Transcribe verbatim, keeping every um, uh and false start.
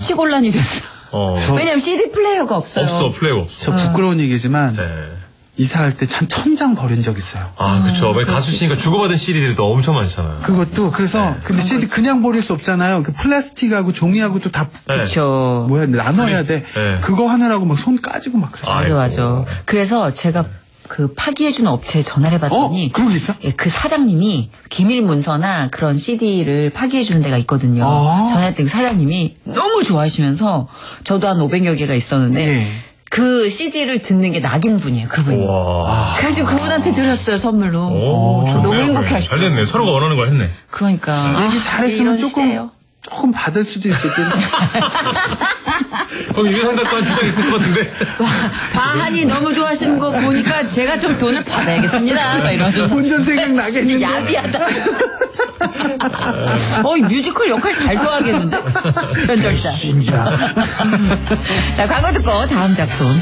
처치곤란이 됐어. 어. 왜냐면 씨디 플레이어가 없어요. 없어, 플레이어가 없어. 저 부끄러운 얘기지만 네. 이사할 때 한 천 장 버린 적 있어요. 아, 그쵸. 왜 가수시니까 주고받은 씨디들도 엄청 많잖아요. 그것도 그래서 네. 근데 씨디 그냥 버릴 수 없잖아요. 그 플라스틱하고 종이하고 또 다 네. 그렇죠. 뭐야 나눠야 돼. 네. 그거 하느라고 막 손 까지고 막 그랬어요. 맞아, 아이고. 맞아. 그래서 제가 그 파기해주는 업체에 전화를 해봤더니 어? 그런 게 있어? 예, 그 사장님이 기밀 문서나 그런 씨디를 파기해주는 데가 있거든요. 아. 전화했더니 그 사장님이 너무 좋아하시면서 저도 한 오백여 개가 있었는데 예. 그 씨디를 듣는 게 낙인분이에요, 그분이. 와. 그래서 그분한테 드렸어요, 선물로. 오, 좋네요. 너무 행복해 하시더라고요. 잘 됐네. 서로가 원하는 걸 했네. 그러니까. 얘기 아, 잘했으면 이런 조금 시대예요. 조금 받을 수도 있을 텐데. 그럼 유상 작가는 주장 있을 것 같은데. 바하니 너무 좋아하시는 거 보니까 제가 좀 돈을 받아야겠습니다. 막 이러면서. 본전 생각 나겠는데. 야비하다. 어, 이 뮤지컬 역할 잘 소화하겠는데? 변절자. 진짜. 자, 광고 듣고 다음 작품.